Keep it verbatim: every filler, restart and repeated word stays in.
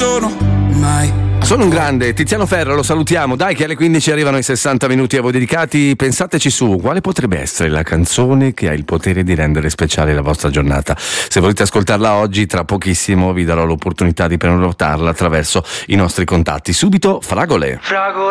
sono mai. Sono un grande, Tiziano Ferro, lo salutiamo. Dai che alle quindici arrivano i sessanta minuti a voi dedicati. Pensateci su, quale potrebbe essere la canzone che ha il potere di rendere speciale la vostra giornata? Se volete ascoltarla oggi, tra pochissimo vi darò l'opportunità di prenotarla attraverso i nostri contatti. Subito, fragole. Fragole.